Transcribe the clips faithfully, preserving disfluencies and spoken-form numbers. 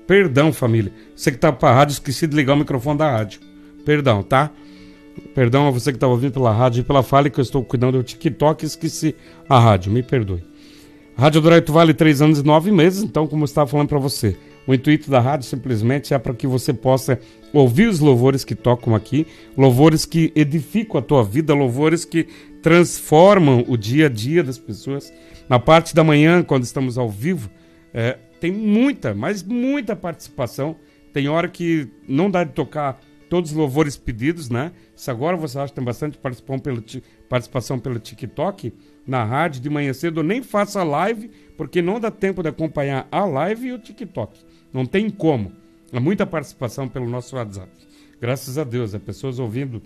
Perdão, família. Você que tá pra rádio, esqueci de ligar o microfone da rádio. Perdão, tá? Perdão a você que tá ouvindo pela rádio e pela fala, que eu estou cuidando do TikTok e esqueci a rádio. Me perdoe. Rádio Douraito Vale, três anos e nove meses. Então, como eu estava falando para você, o intuito da rádio simplesmente é para que você possa ouvir os louvores que tocam aqui, louvores que edificam a tua vida, louvores que transformam o dia a dia das pessoas. Na parte da manhã, quando estamos ao vivo, é, tem muita, mas muita participação. Tem hora que não dá de tocar todos os louvores pedidos, né? Se agora você acha que tem bastante participação pelo, participação pelo TikTok, na rádio de manhã cedo, eu nem faço a live, porque não dá tempo de acompanhar a live e o TikTok. Não tem como. Há muita participação pelo nosso WhatsApp. Graças a Deus, é pessoas ouvindo,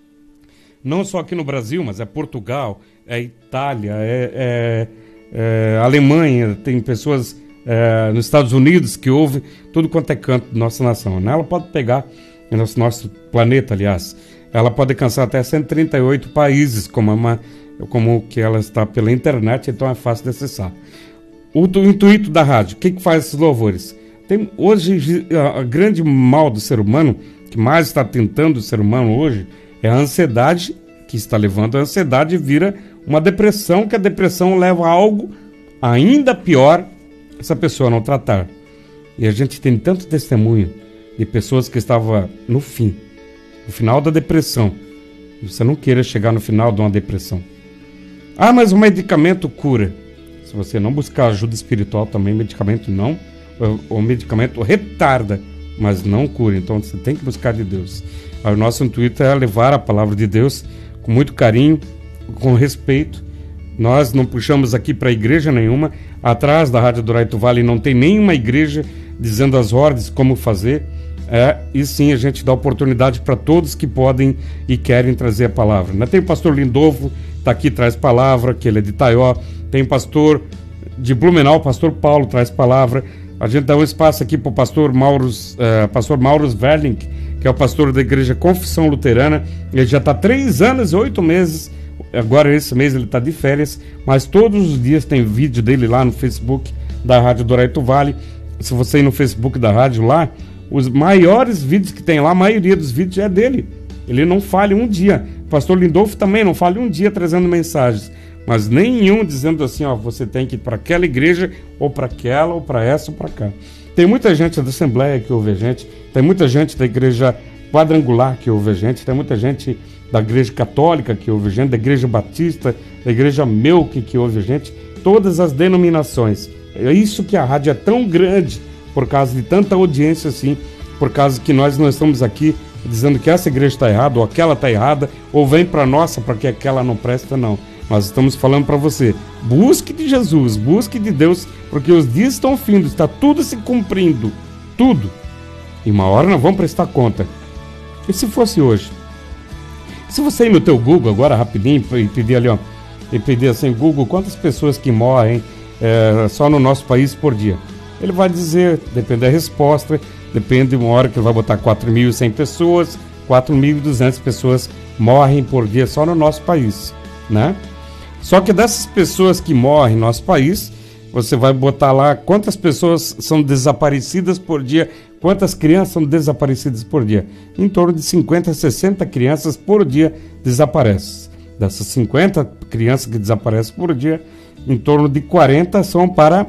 não só aqui no Brasil, mas é Portugal, é Itália, é, é, é Alemanha, tem pessoas é, nos Estados Unidos que ouvem tudo quanto é canto da nossa nação, né? Ela pode pegar, no nosso, nosso planeta, aliás, ela pode alcançar até cento e trinta e oito países, como, uma, como que ela está pela internet, então é fácil de acessar. O, o intuito da rádio, o que, que faz esses louvores? Tem, hoje, a, a grande mal do ser humano, que mais está tentando o ser humano hoje, é a ansiedade, que está levando a ansiedade e vira uma depressão, que a depressão leva a algo ainda pior, essa pessoa não tratar. E a gente tem tanto testemunho de pessoas que estavam no fim, no final da depressão. Você não queira chegar no final de uma depressão. Ah, mas o medicamento cura. Se você não buscar ajuda espiritual também, medicamento não. O medicamento retarda, mas não cura. Então você tem que buscar de Deus. O nosso intuito é levar a palavra de Deus com muito carinho, com respeito. Nós não puxamos aqui para igreja nenhuma. Atrás da Rádio Douraito Vale não tem nenhuma igreja dizendo as ordens como fazer. É, e sim, a gente dá oportunidade para todos que podem e querem trazer a palavra, né? Tem o pastor Lindolfo, está aqui, traz palavra, que ele é de Itaió. Tem o pastor de Blumenau, o pastor Paulo, traz palavra. A gente dá um espaço aqui para o pastor Maurus, uh, pastor Maurus Verling, que é o pastor da igreja Confissão Luterana. Ele já está três anos e oito meses, agora esse mês ele está de férias, mas todos os dias tem vídeo dele lá no Facebook da Rádio Douraito Vale. Se você ir no Facebook da rádio lá, os maiores vídeos que tem lá, a maioria dos vídeos é dele. Ele não falha um dia. O pastor Lindolfo também não falha um dia trazendo mensagens. Mas nenhum dizendo assim, ó, você tem que ir para aquela igreja, ou para aquela, ou para essa, ou para cá. Tem muita gente da Assembleia que ouve a gente, tem muita gente da igreja quadrangular que ouve a gente, tem muita gente da igreja católica que ouve a gente, da igreja batista, da igreja Melk que ouve a gente, todas as denominações. É isso que a rádio é tão grande, por causa de tanta audiência assim, por causa que nós não estamos aqui dizendo que essa igreja está errada, ou aquela está errada, ou vem para nossa porque aquela não presta, não. Nós estamos falando para você, busque de Jesus, busque de Deus, porque os dias estão findo, está tudo se cumprindo, tudo. E uma hora nós vamos prestar conta. E se fosse hoje? Se você ir no teu Google agora, rapidinho, e pedir ali, ó, e pedir assim, Google, quantas pessoas que morrem é, só no nosso país por dia? Ele vai dizer, depende da resposta, depende de uma hora que ele vai botar quatro mil e cem pessoas, quatro mil e duzentas pessoas morrem por dia só no nosso país, né? Só que dessas pessoas que morrem no nosso país, você vai botar lá quantas pessoas são desaparecidas por dia, quantas crianças são desaparecidas por dia. Em torno de cinquenta, sessenta crianças por dia desaparecem. Dessas cinquenta crianças que desaparecem por dia, em torno de quarenta são para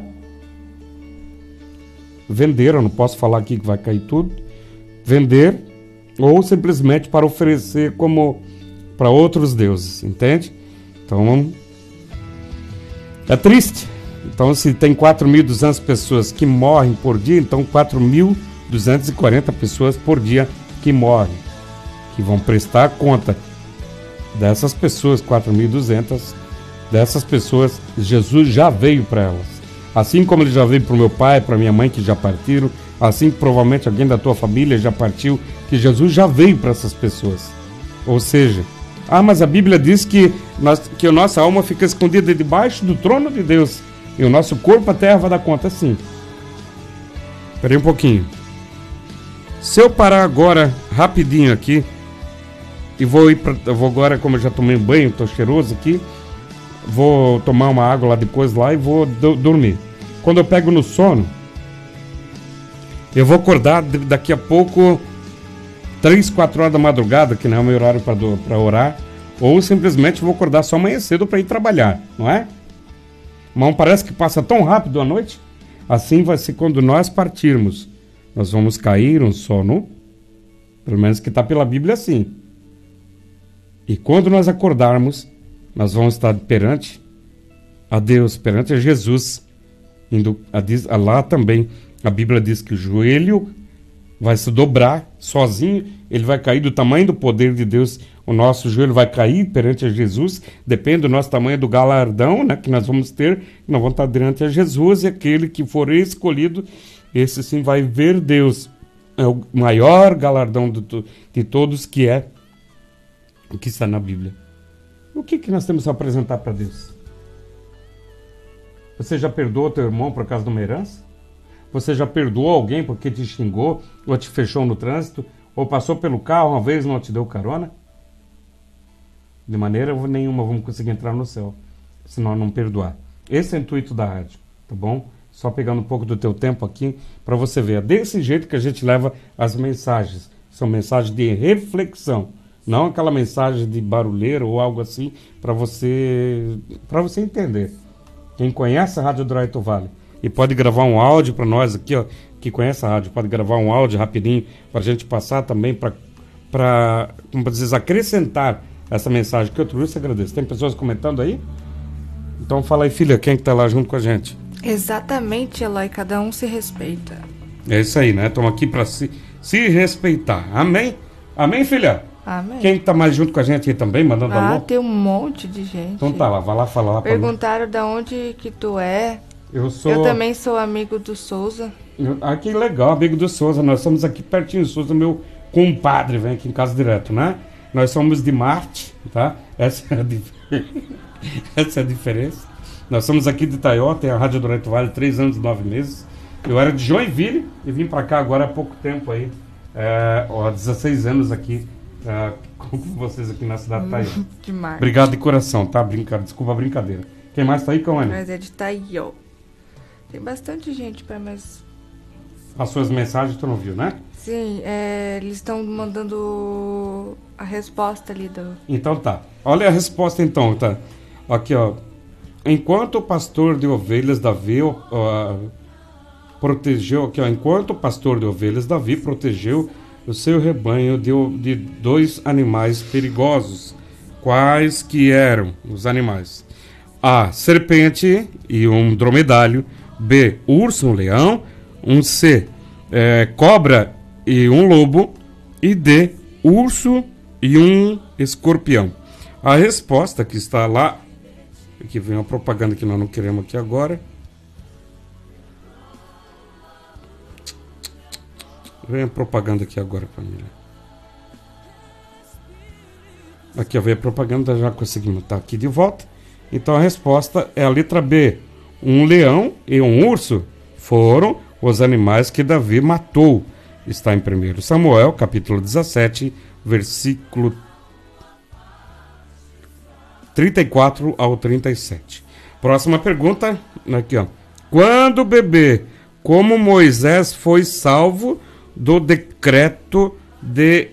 vender, eu não posso falar aqui que vai cair tudo, vender, ou simplesmente para oferecer como para outros deuses, entende? Então, é triste. Então, se tem quatro mil e duzentas pessoas que morrem por dia, então quatro mil duzentas e quarenta pessoas por dia que morrem, que vão prestar conta dessas pessoas, quatro mil e duzentas, dessas pessoas, Jesus já veio para elas. Assim como ele já veio para o meu pai, para minha mãe que já partiram, assim que provavelmente alguém da tua família já partiu, que Jesus já veio para essas pessoas. Ou seja, ah, mas a Bíblia diz que, nós, que a nossa alma fica escondida debaixo do trono de Deus e o nosso corpo a terra vai dar conta, sim. Espera aí um pouquinho. Se eu parar agora rapidinho aqui e vou ir pra, eu vou agora, como eu já tomei um banho, estou cheiroso aqui, vou tomar uma água lá depois lá e vou do, dormir. Quando eu pego no sono, Eu vou acordar daqui a pouco, três, quatro horas da madrugada, que não é o meu horário para orar, ou simplesmente vou acordar só amanhã cedo para ir trabalhar, não é? Mas parece que passa tão rápido a noite. Assim vai ser quando nós partirmos. Nós vamos cair um sono, pelo menos que está pela Bíblia assim. E quando nós acordarmos, nós vamos estar perante a Deus, perante a Jesus. Indo a, diz, a lá também, a Bíblia diz que o joelho vai se dobrar sozinho, ele vai cair do tamanho do poder de Deus. O nosso joelho vai cair perante a Jesus, depende do nosso tamanho do galardão, né, que nós vamos ter, nós vamos estar diante a Jesus, e aquele que for escolhido, esse sim vai ver Deus. É o maior galardão de, de todos, que é o que está na Bíblia. O que, que nós temos a apresentar para Deus? Você já perdoou teu irmão por causa de uma herança? Você já perdoou alguém porque te xingou, ou te fechou no trânsito, ou passou pelo carro uma vez e não te deu carona? De maneira nenhuma vamos conseguir entrar no céu, se nós não perdoar. Esse é o intuito da rádio, tá bom? Só pegando um pouco do teu tempo aqui, para você ver. É desse jeito que a gente leva as mensagens. São mensagens de reflexão. Não aquela mensagem de barulheiro ou algo assim, para você, para você entender. Quem conhece a Rádio Douraito Vale e pode gravar um áudio para nós aqui, ó, que conhece a rádio, pode gravar um áudio rapidinho para a gente passar também, para, para, como dizer, acrescentar essa mensagem que eu trouxe, agradeço. Tem pessoas comentando aí? Então fala aí, filha, quem que tá lá junto com a gente? Exatamente, Eloy, cada um se respeita. É isso aí, né? Estamos aqui para se, se respeitar. Amém? Amém, filha? Amém. Quem tá mais junto com a gente aí também, mandando ah, alô? Ah, tem um monte de gente. Então tá lá, vai lá falar lá. Perguntaram de onde que tu é. Eu sou... Eu também sou amigo do Souza. Eu... Ah, que legal, amigo do Souza. Nós somos aqui pertinho do Souza, meu compadre, vem aqui em casa direto, né? Nós somos de Marte, tá? Essa é a, dif... Essa é a diferença. Nós somos aqui de Itaió, tem a Rádio Douraito Vale, três anos e nove meses. Eu era de Joinville e vim pra cá agora há pouco tempo aí. É, ó, dezesseis anos aqui, é, com vocês aqui na cidade de Itaió. Demais. Obrigado de coração, tá? Brinca... Desculpa a brincadeira. Quem mais tá aí, Cauane? Mas é de Itaió. Tem bastante gente, pai, mas... As suas mensagens tu não viu, né? Sim, é, eles estão mandando a resposta ali do... Então tá. Olha a resposta então, tá? Aqui, ó. Enquanto o pastor de ovelhas Davi uh, protegeu... Aqui, ó. Enquanto o pastor de ovelhas Davi protegeu o seu rebanho de, de dois animais perigosos. Quais que eram os animais? A. Serpente e um dromedário. B. Urso, um leão. Um C. É, cobra e um lobo. E D. Urso e um escorpião. A resposta que está lá... Aqui vem uma propaganda que nós não queremos aqui agora. Vem a propaganda aqui agora, família. Aqui ó, vem a propaganda, já conseguimos estar aqui de volta. Então a resposta é a letra B. Um leão e um urso foram os animais que Davi matou. Está em primeiro Samuel, capítulo dezessete, versículo trinta e quatro ao trinta e sete. Próxima pergunta, aqui ó. Quando bebê, como Moisés foi salvo do decreto de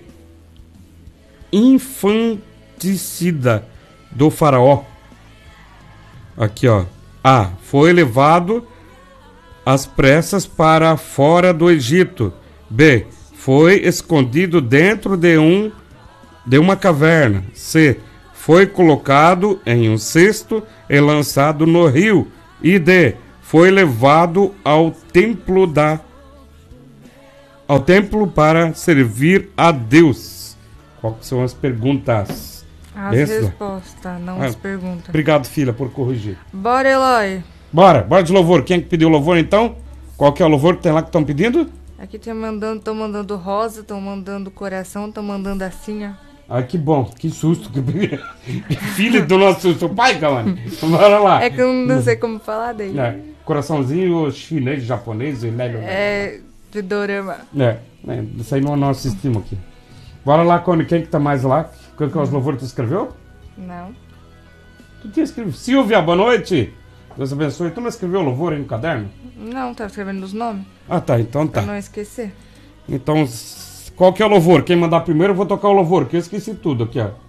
infanticida do faraó? Aqui ó. A. Foi levado às pressas para fora do Egito. B. Foi escondido dentro de, um, de uma caverna. C. Foi colocado em um cesto e lançado no rio. E D. Foi levado ao templo da ao templo para servir a Deus. Quais são as perguntas? As Essa? respostas, não Ah, as perguntas. Obrigado, filha, por corrigir. Bora, Eloy. Bora, bora de louvor. Quem é que pediu louvor, então? Qual que é o louvor que tem lá que estão pedindo? Aqui estão mandando, estão mandando rosa, estão mandando coração, estão mandando assim, ó. Ai, que bom, que susto. Que... Filho do nosso seu pai, Cauane. Bora lá. É que eu não sei como falar dele. É, coraçãozinho chinês, japonês, e lélio. É de dorama. É, é, isso aí não, não assistimos aqui. Bora lá, Cone, quem que tá mais lá? Qual que é os louvores que tu escreveu? Não. Tu tinha escrevido. Silvia, boa noite. Deus abençoe. Tu não escreveu louvor aí no caderno? Não, tava escrevendo os nomes. Ah, tá. Então tá. Pra não esquecer. Então, s- qual que é o louvor? Quem mandar primeiro, eu vou tocar o louvor, que eu esqueci tudo aqui, ó.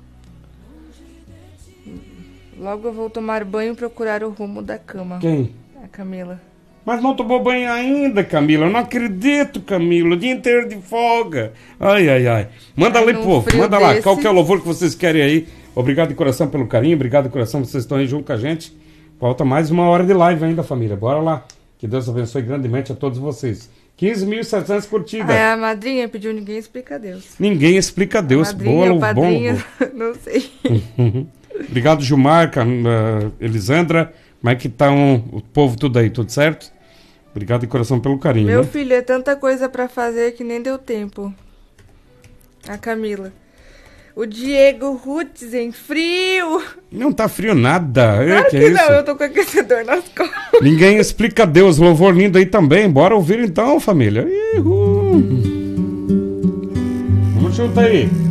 Logo eu vou tomar banho e procurar o rumo da cama. Quem? A Camila. Mas não tomou banho ainda, Camila. Eu não acredito, Camila. O dia inteiro de folga. Ai, ai, ai. Manda Ai, lá, num povo. frio Manda lá. desse. Qual que é o louvor que vocês querem aí? Obrigado de coração pelo carinho. Obrigado de coração. Vocês estão aí junto com a gente. Falta mais uma hora de live ainda, família. Bora lá. Que Deus abençoe grandemente a todos vocês. quinze mil e setecentas curtidas. Ah, a madrinha pediu Ninguém Explica Deus. Ninguém explica a Deus. A madrinha, Boa, o padrinho, bom. não sei. Obrigado, Gilmar, Cam- uh, Elisandra. Como é que tá um- o povo tudo aí? Tudo certo? Obrigado de coração pelo carinho. Meu né? filho, é tanta coisa pra fazer que nem deu tempo. A Camila. O Diego Rutz em frio. Não tá frio nada. É, Claro que que é não, isso? eu tô com aquecedor nas costas. Ninguém explica Deus. Louvor lindo aí também. Bora ouvir então, família. Ihu. Vamos chutar aí.